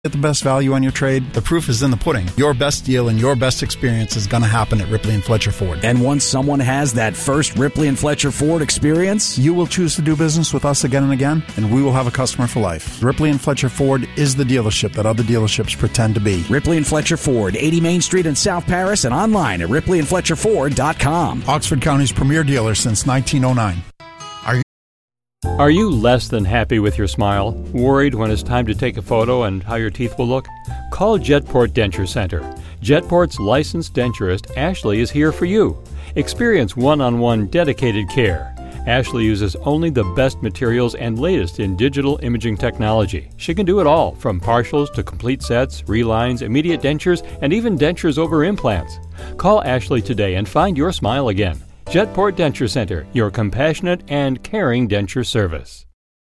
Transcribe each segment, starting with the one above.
Get the best value on your trade. The proof is in the pudding. Your best deal and your best experience is going to happen at Ripley and Fletcher Ford. And once someone has that first Ripley and Fletcher Ford experience, you will choose to do business with us again and again, and we will have a customer for life. Ripley and Fletcher Ford is the dealership that other dealerships pretend to be. Ripley and Fletcher Ford, 80 Main Street in South Paris, and online at ripleyandfletcherford.com. Oxford County's premier dealer since 1909. Are you less than happy with your smile? Worried when it's time to take a photo and how your teeth will look? Call Jetport Denture Center. Jetport's licensed denturist, Ashley, is here for you. Experience one-on-one dedicated care. Ashley uses only the best materials and latest in digital imaging technology. She can do it all, from partials to complete sets, relines, immediate dentures, and even dentures over implants. Call Ashley today and find your smile again. Jetport Denture Center, your compassionate and caring denture service.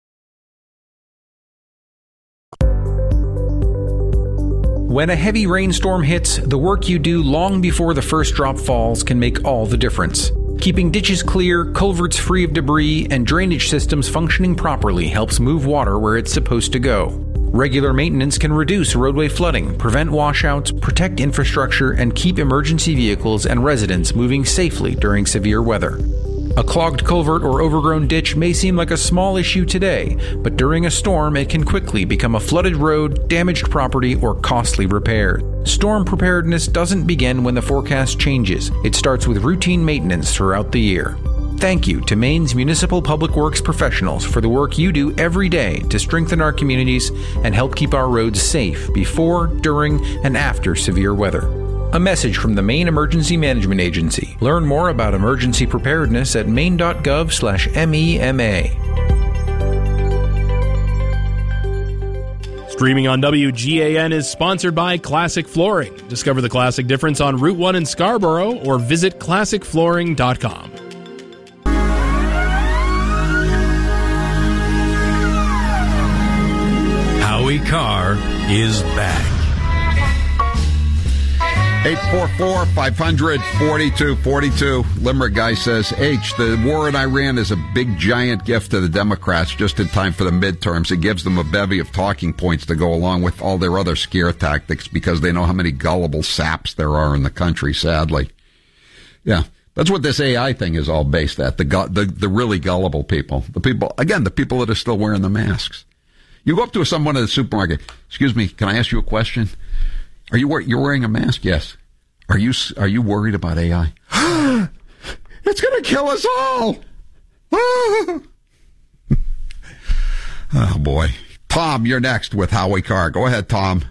When a heavy rainstorm hits, the work you do long before the first drop falls can make all the difference. Keeping ditches clear, culverts free of debris, and drainage systems functioning properly helps move water where it's supposed to go. Regular maintenance can reduce roadway flooding, prevent washouts, protect infrastructure, and keep emergency vehicles and residents moving safely during severe weather. A clogged culvert or overgrown ditch may seem like a small issue today, but during a storm it can quickly become a flooded road, damaged property, or costly repairs. Storm preparedness doesn't begin when the forecast changes. It starts with routine maintenance throughout the year. Thank you to Maine's municipal public works professionals for the work you do every day to strengthen our communities and help keep our roads safe before, during, and after severe weather. A message from the Maine Emergency Management Agency. Learn more about emergency preparedness at maine.gov/MEMA. Streaming on WGAN is sponsored by Classic Flooring. Discover the classic difference on Route 1 in Scarborough or visit classicflooring.com. Howie Carr is back. 844-500-4242. Limerick guy says, H, the war in Iran is a big, giant gift to the Democrats just in time for the midterms. It gives them a bevy of talking points to go along with all their other scare tactics because they know how many gullible saps there are in the country, sadly. Yeah, that's what this AI thing is all based at, the really gullible people. The people that are still wearing the masks. You go up to someone at the supermarket. Excuse me, can I ask you a question? You're wearing a mask? Yes. Are you worried about AI? It's going to kill us all. Oh boy. Tom, you're next with Howie Carr. Go ahead, Tom.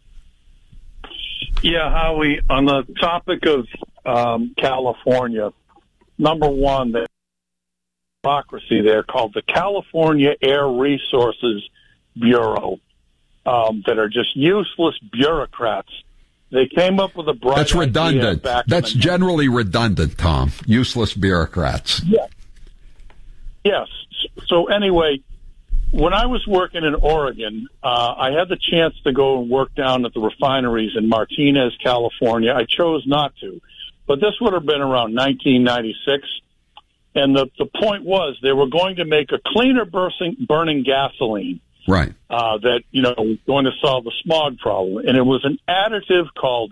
Yeah, Howie, on the topic of California, number one, the hypocrisy there called the California Air Resources Bureau, that are just useless bureaucrats. They came up with a bright That's redundant. That's generally redundant, Tom. Useless bureaucrats. Yeah. Yes. So anyway, when I was working in Oregon, I had the chance to go and work down at the refineries in Martinez, California. I chose not to, but this would have been around 1996. And the point was they were going to make a cleaner burning gasoline. Right. That, was going to solve the smog problem. And it was an additive called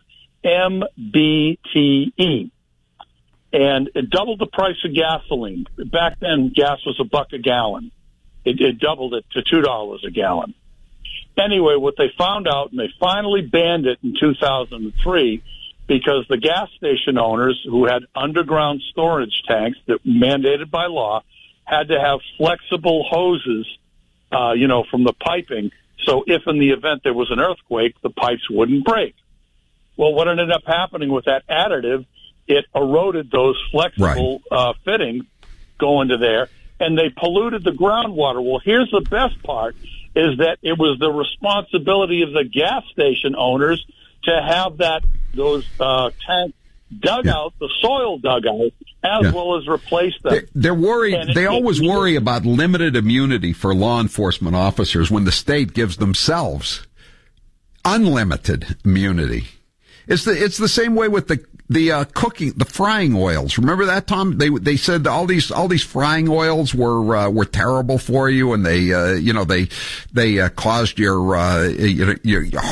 MBTE. And it doubled the price of gasoline. Back then, gas was $1 a gallon. It doubled it to $2 a gallon. Anyway, what they found out, and they finally banned it in 2003, because the gas station owners who had underground storage tanks that mandated by law had to have flexible hoses from the piping, so if in the event there was an earthquake, the pipes wouldn't break. Well, what ended up happening with that additive, it eroded those flexible fittings going to there, and they polluted the groundwater. Well, here's the best part, is that it was the responsibility of the gas station owners to have those tanks dug out, the soil dug out, as well as replace them. They're worried. They always worry about limited immunity for law enforcement officers when the state gives themselves unlimited immunity. It's the same way with The cooking, the frying oils. Remember that, Tom? They said all these frying oils were terrible for you, and they caused your